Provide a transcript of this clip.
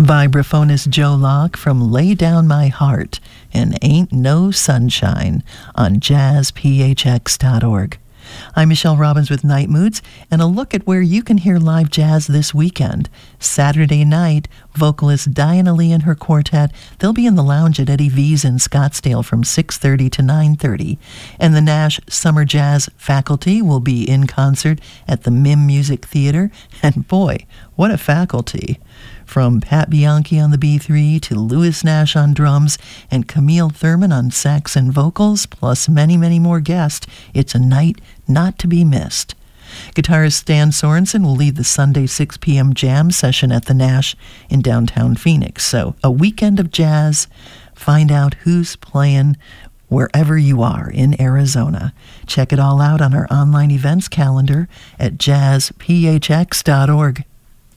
Vibraphonist Joe Locke from Lay Down My Heart and Ain't No Sunshine on jazzphx.org. I'm Michelle Robbins with Night Moods, and a look at where you can hear live jazz this weekend. Saturday night, vocalist Diana Lee and her quartet, they'll be in the lounge at Eddie V's in Scottsdale from 6:30 to 9:30. And the Nash Summer Jazz faculty will be in concert at the MIM Music Theater. And boy, what a faculty. From Pat Bianchi on the B3 to Louis Nash on drums and Camille Thurman on sax and vocals, plus many, many more guests. It's a night not to be missed. Guitarist Stan Sorensen will lead the Sunday 6 p.m. jam session at the Nash in downtown Phoenix. So a weekend of jazz. Find out who's playing wherever you are in Arizona. Check it all out on our online events calendar at jazzphx.org.